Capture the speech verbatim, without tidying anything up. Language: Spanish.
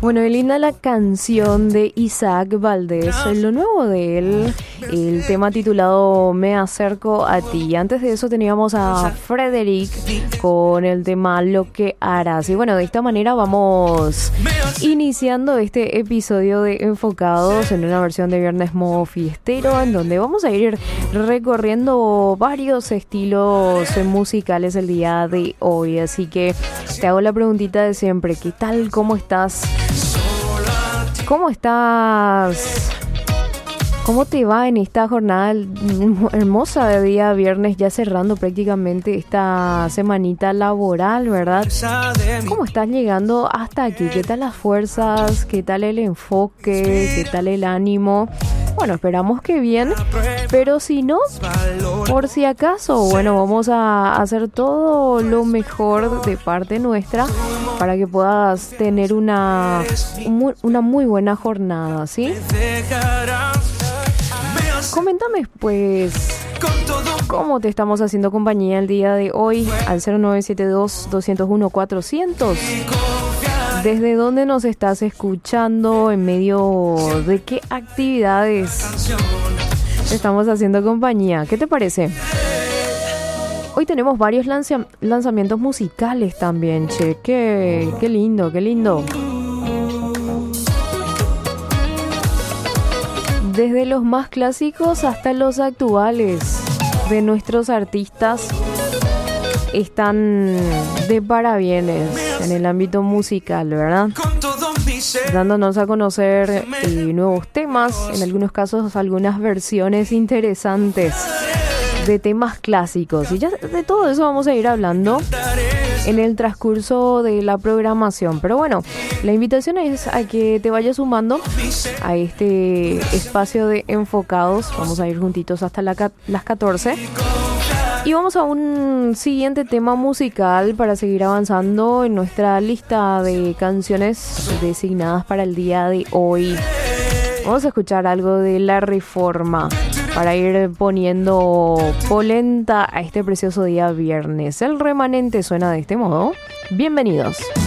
Bueno, y linda la canción de Isaac Valdés, lo nuevo de él, el tema titulado Me acerco a ti. Antes de eso teníamos a Frederick con el tema Lo que harás. Y bueno, de esta manera vamos iniciando este episodio de Enfocados en una versión de Viernes Modo Fiestero, en donde vamos a ir recorriendo varios estilos musicales el día de hoy. Así que te hago la preguntita de siempre: ¿qué tal? ¿Cómo estás? ¿Cómo estás? ¿Cómo te va en esta jornada hermosa de día viernes, ya cerrando prácticamente esta semanita laboral, ¿verdad? ¿Cómo estás llegando hasta aquí? ¿Qué tal las fuerzas? ¿Qué tal el enfoque? ¿Qué tal el ánimo? Bueno, esperamos que bien, pero si no, por si acaso, bueno, vamos a hacer todo lo mejor de parte nuestra para que puedas tener una, una muy buena jornada, ¿sí? Coméntame, pues, cómo te estamos haciendo compañía el día de hoy al cero nueve siete dos, dos cero uno, cuatrocientos. ¿Desde dónde nos estás escuchando? ¿En medio de qué actividades te estamos haciendo compañía? ¿Qué te parece? Hoy tenemos varios lanza- lanzamientos musicales también, che. Qué, qué lindo, qué lindo. Desde los más clásicos hasta los actuales de nuestros artistas están de parabienes en el ámbito musical, ¿verdad? Dándonos a conocer eh, nuevos temas, en algunos casos algunas versiones interesantes de temas clásicos. Y ya de todo eso vamos a ir hablando en el transcurso de la programación. Pero bueno, la invitación es a que te vayas sumando a este espacio de Enfocados. Vamos a ir juntitos hasta la, las catorce. Y vamos a un siguiente tema musical para seguir avanzando en nuestra lista de canciones designadas para el día de hoy. Vamos a escuchar algo de La Reforma para ir poniendo polenta a este precioso día viernes. El remanente suena de este modo. Bienvenidos.